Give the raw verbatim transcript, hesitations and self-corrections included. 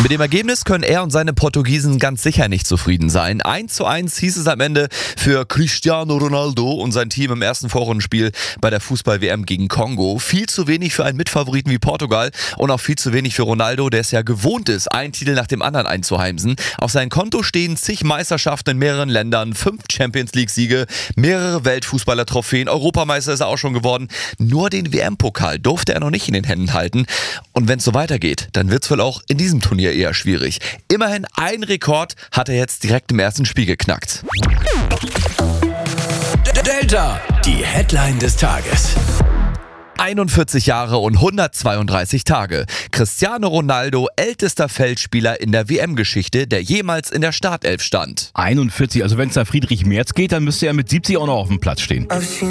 Mit dem Ergebnis können er und seine Portugiesen ganz sicher nicht zufrieden sein. eins zu eins hieß es am Ende für Cristiano Ronaldo und sein Team im ersten Vorrundenspiel bei der Fußball-W M gegen Kongo. Viel zu wenig für einen Mitfavoriten wie Portugal und auch viel zu wenig für Ronaldo, der es ja gewohnt ist, einen Titel nach dem anderen einzuheimsen. Auf seinem Konto stehen zig Meisterschaften in mehreren Ländern, fünf Champions-League-Siege, mehrere Weltfußballer-Trophäen, Europameister ist er auch schon geworden. Nur den W M-Pokal durfte er noch nicht in den Händen halten. Und wenn es so weitergeht, dann wird es wohl auch in diesem Turnier eher schwierig. Immerhin ein Rekord hat er jetzt direkt im ersten Spiel geknackt. Delta, die Headline des Tages. einundvierzig Jahre und hundertzweiunddreißig Tage. Cristiano Ronaldo, ältester Feldspieler in der W M-Geschichte, der jemals in der Startelf stand. einundvierzig, also wenn es nach Friedrich Merz geht, dann müsste er mit siebzig auch noch auf dem Platz stehen.